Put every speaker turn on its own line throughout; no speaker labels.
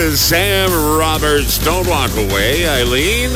is Sam Roberts. Don't walk away, Eileen.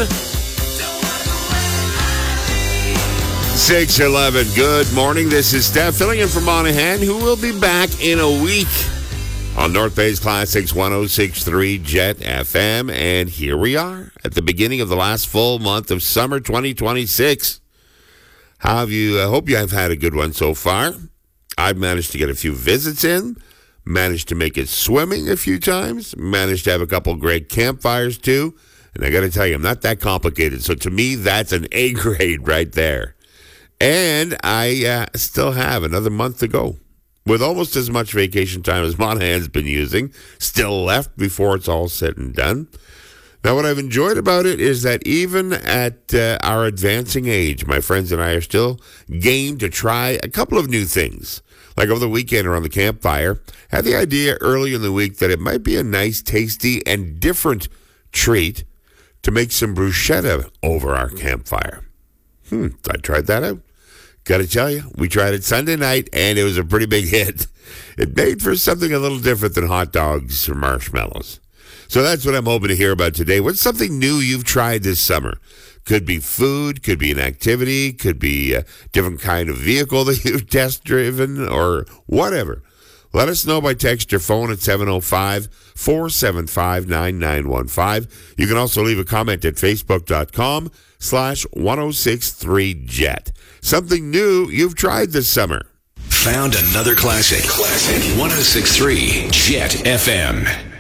6:11. Good morning. This is Steph filling in for Monahan, who will be back in a week on North Bay's Classics 106.3 Jet FM. And here we are at the beginning of the last full month of summer 2026. How have you? I hope you have had a good one so far. I've managed to get a few visits in, managed to make it swimming a few times, managed to have a couple great campfires too. And I got to tell you, I'm not that complicated. So to me, that's an A grade right there. And I still have another month to go with almost as much vacation time as Monahan's been using still left before it's all said and done. Now, what I've enjoyed about it is that even at our advancing age, my friends and I are still game to try a couple of new things. Like over the weekend around the campfire, had the idea early in the week that it might be a nice, tasty, and different treat to make some bruschetta over our campfire. I tried that out. Got to tell you, we tried it Sunday night, and it was a pretty big hit. It made for something a little different than hot dogs or marshmallows. So that's what I'm hoping to hear about today. What's something new you've tried this summer? Could be food, could be an activity, could be a different kind of vehicle that you've test driven, or whatever. Let us know by text or phone at 705-475-9915. You can also leave a comment at facebook.com/1063jet. Something new you've tried this summer.
Found another classic. 1063 Jet FM.